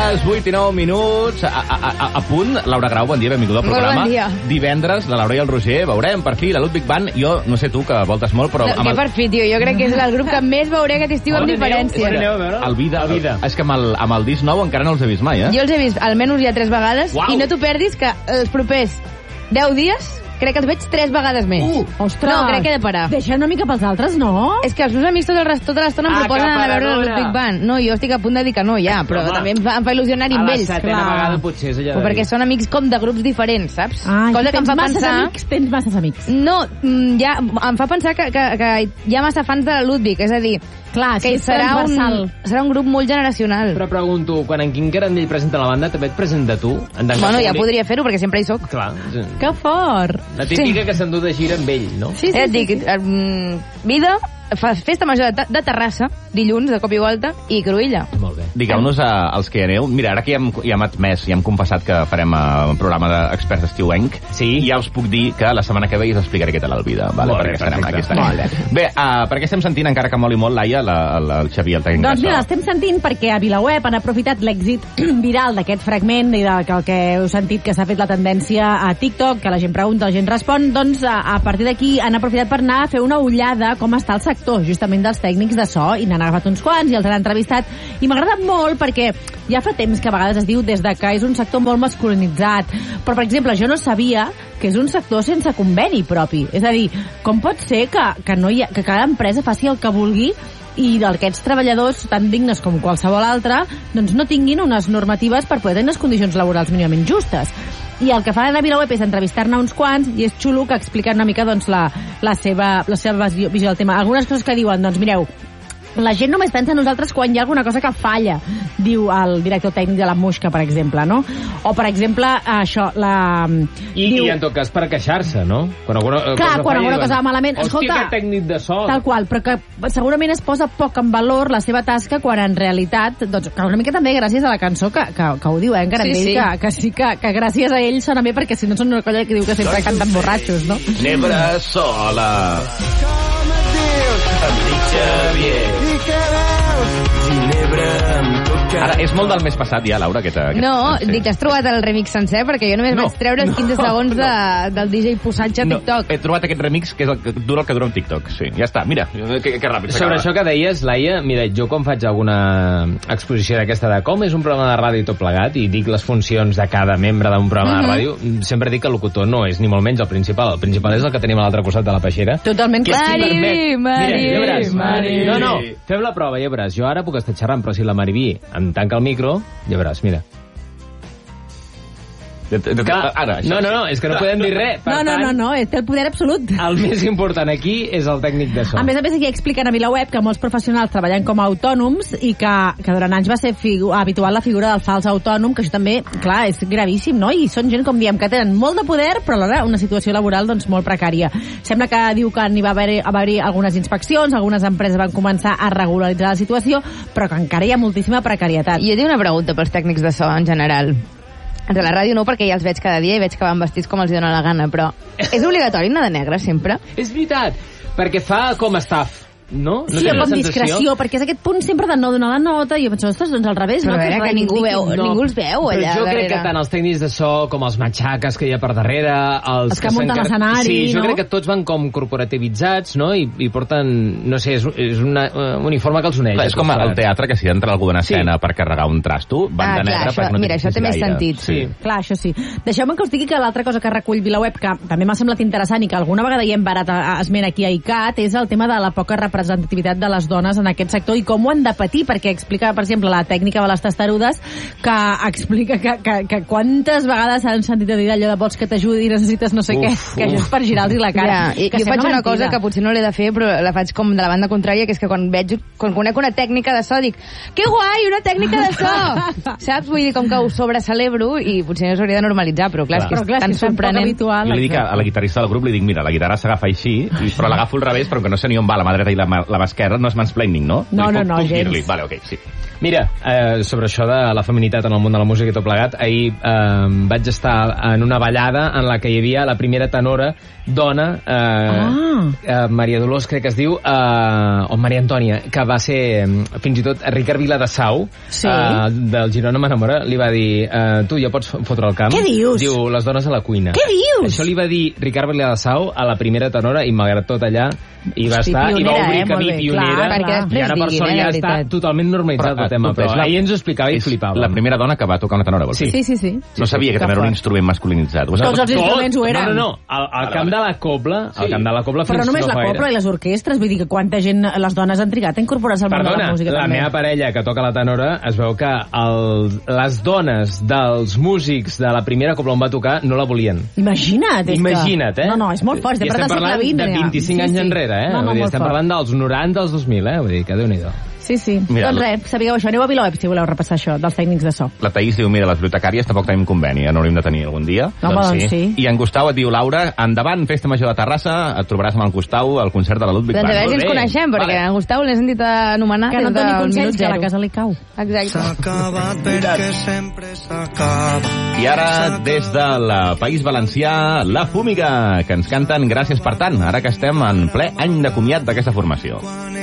les 8:09. A punt, Laura Grau, bon dia, benvinguda al programa. Bon dia. Divendres, la Laura i el Roger veurem per fi la Ludwig Band. Jo no sé tu, que voltes molt, però... No, per fi, tio, jo crec que és el grup que més veuré aquest estiu amb diferència. El Vida. És que amb el disc nou encara no els he vist mai, eh? Jo els he vist almenys ja 3 vegades, i no t'ho perdis que els propers 10 dies crec que els veig 3 vegades més. Ostres! No, crec que he de parar. Deixa una mica pels altres, no? És que els meus amics tota l'estona em proposen anar a veure el Ludwig Band. No, jo estic a punt de dir que no, ja, però també em fa il·lusió anar-hi amb ells. A la setena vegada potser és allà però perquè són amics com de grups diferents, saps? Ah, cosa que em fa pensar... Tens masses amics. No, ja em fa pensar que hi ha massa fans de la Ludwig, és a dir... Clar, que serà un grup molt generacional. Però pregunto, quan en Quim Carandell presenta la banda, també et presenta tu? Bueno, ja podria fer-ho, perquè sempre hi soc. Clar. Que fort! La típica que s'endú de gira amb ell, no? Sí. Et dic, Vida, festa major de Terrassa, dilluns, de cop i volta, i Cruïlla. Molt bé. Digueu-nos als que hi aneu. Mira, ara que ja hem admès, ja hem confessat que farem un programa d'experts estiuenc, ja us puc dir que la setmana que ve us explicaré què tal el Vida. Vale? Molt bé, perfecte. Bé, per què estem sentint, encara que moli molt, Laia, el Xavier, el tècnic? Doncs mira, estem sentint perquè a VilaWeb han aprofitat l'èxit viral d'aquest fragment i del que heu sentit que s'ha fet la tendència a TikTok, que la gent pregunta, la gent respon, doncs a partir d'aquí han aprofitat per anar a fer una ullada com està el sector, justament dels tècnics de so, i n'han agafat uns quants i els han entrevistat, i m'ha agradat molt perquè ja fa temps que a vegades es diu des de que és un sector molt masculinitzat, però per exemple jo no sabia que és un sector sense conveni propi, és a dir, com pot ser que cada empresa faci el que vulgui i d'aquests treballadors tan dignes com qualsevol altre doncs no tinguin unes normatives per poder tenir unes condicions laborals mínimament justes. I el que fa la VilaWeb és entrevistar-ne uns quants i és xulo que expliquen una mica doncs, la seva visió del tema. Algunes coses que diuen, doncs mireu, la gent només pensa en nosaltres quan hi ha alguna cosa que falla, diu el director tècnic de la Muixca, per exemple, no? O, per exemple, això, I en tot cas per queixar-se, no? Quan alguna cosa va malament... Hòstia, que tècnic de so! Tal qual, però que segurament es posa poc en valor la seva tasca quan en realitat, doncs, que una mica també gràcies a la cançó que ho diu, en Carandell, que gràcies a ell sona bé, perquè si no són una colla que diu que sempre canten borratxos, no? Nebre sola. Em dic Xavier. I què veus? Ginebra amb coca. Ara, és molt del mes passat ja, Laura, No, dic, has trobat el remix sencer? Perquè jo només vaig treure els 15 segons del DJ Posatge a TikTok. He trobat aquest remix, que és el que dura un TikTok. Sí, ja està. Mira, que ràpid. Sobre això que deies, Laia, mira, jo quan faig alguna exposició d'aquesta de com és un programa de ràdio tot plegat i dic les funcions de cada membre d'un programa de ràdio, sempre dic que el locutor no és ni molt menys el principal. El principal és el que tenim a l'altre costat de la peixera. Totalment. Mari. No, fem la prova, ja veuràs. Jo ara puc estar xerrant, però si la Mariví em tanca el micro, ja veuràs, mira. Ara, no, és que no podem dir res. No, té el poder absolut. El més important aquí és el tècnic de so. A més, aquí expliquen a VilaWeb que molts professionals treballen com a autònoms i que durant anys va ser habitual la figura del fals autònom, que això també, clar, és gravíssim, no? I són gent, com diem, que tenen molt de poder, però alhora una situació laboral doncs, molt precària. Sembla que diu que n'hi va haver algunes inspeccions, algunes empreses van començar a regularitzar la situació, però que encara hi ha moltíssima precarietat. I jo tinc una pregunta pels tècnics de so en general. De la ràdio no, perquè ja els veig cada dia i veig que van vestits com els dona la gana, però és obligatori anar de negre sempre? És veritat, perquè fa com staff, no? Sí, amb discreció, perquè és aquest punt sempre de no donar la nota i jo penso, ostres, doncs al revés, però no? Però que ningú els veu allà però jo crec que tant els tècnics de so com els matxaques que hi ha per darrere, els que munten l'escenari, sí, jo crec que tots van com corporativitzats, no? I porten, no sé, és un uniforme que els uneix. Clar, és com el teatre, que si entra algú en escena per carregar un trasto, van de negre perquè no mira, això té més sentit. Sí. Clar, això sí. Deixeu-me que us digui que l'altra cosa que recull VilaWeb, que també m'ha semblat interessant i que alguna vegada hi hem barat esment aquí a ICAT, és el tema de la poca representativitat de les dones en aquest sector i com ho han de patir, perquè explica, per exemple, la tècnica de les testarudes, que explica que quantes vegades han sentit a dir allò de vols que t'ajudi, necessites no sé què, que això és per girar-los la cara. I jo faig una cosa que potser no l'he de fer, però la faig com de la banda contrària, que és que quan conec una tècnica de so dic, que guai, una tècnica de so! Saps? Vull dir, com que ho sobrecelebro i potser no s'hauria de normalitzar, però clar, és que és tan sorprenent. Jo li dic a la guitarrista del grup, li dic, mira, la guitarra s'agafa així, però l'agafo al revés, però que no sé ni on va la mà dreta i la mà esquerra, no és mansplaining, no? No, gens. Vale, ok, sí. Mira, sobre això de la feminitat en el món de la música i tot plegat, ahir vaig estar en una ballada en la que hi havia la primera tenora dona, Maria Dolors crec que es diu, o Maria Antònia, que va ser fins i tot Ricard Viladasau, del Girona m'enamora, li va dir tu ja pots fotre el camp. Què dius? Diu, les dones a la cuina. Què dius? Això li va dir Ricard Viladasau a la primera tenora i malgrat tot allà i va estar, i va obrir camí pionera, i ara per sort ja està totalment normalitzat el tema, però ahir ens ho explicava i flipava. La primera dona que va tocar una tenora, vols dir? Sí. No sabia que també era un instrument masculinitzat. Tots els instruments ho eren. No, al camp de la cobla, però només la cobla i les orquestres, vull dir que quanta gent, les dones han trigat a incorporar-se al món de la música. La meva parella que toca la tenora, es veu que les dones dels músics de la primera cobla on va tocar no la volien. Imagina't, No, és molt fort, estem parlant de 25 anys enrere, estem parlant dels 90 als 2000, vull dir que Déu-n'hi-do. Sí. Doncs res, sapigueu això. Aneu a VilaWeb si voleu repassar això, dels tècnics de so. La Taís diu, mira, les bibliotecàries tampoc tenim conveni, n'hauríem de tenir algun dia. Doncs sí. I en Gustau et diu, Laura, endavant, Festa Major de Terrassa, et trobaràs amb el Gustau al concert de la Ludwig Band. Doncs a veure si ens coneixem, perquè en Gustau l'he sentit anomenar que no doni consells, que a la casa li cau. Exacte. S'ha acabat perquè sempre s'acaba. I ara, des de la País Valencià, La Fúmiga, que ens canten Gràcies per tant, ara que estem en ple any de comiat d'aquesta formació.